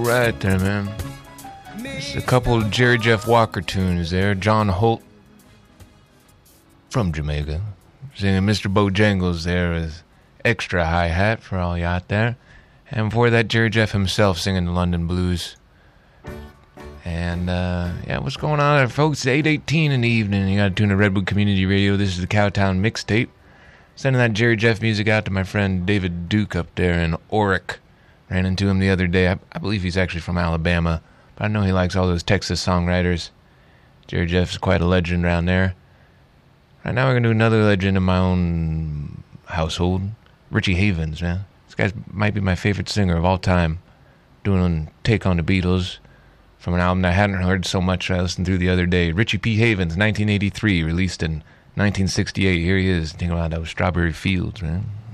right there, man. It's a couple of Jerry Jeff Walker tunes there. John Holt from Jamaica singing Mr. Bojangles there with extra hi-hat for all you out there. And before that, Jerry Jeff himself singing the London Blues. And, what's going on there, folks? It's 8:18 in the evening. You got to tune to Redwood Community Radio. This is the Cowtown Mixtape. Sending that Jerry Jeff music out to my friend David Duke up there in Oric. Ran into him the other day. I believe he's actually from Alabama, but I know he likes all those Texas songwriters. Jerry Jeff's quite a legend around there. Right now we're going to do another legend in my own household. Richie Havens, man. This guy might be my favorite singer of all time. Doing Take on the Beatles from an album I hadn't heard so much I listened through the other day. Richie P. Havens, 1983, released in 1968. Here he is, thinking about those strawberry fields, man.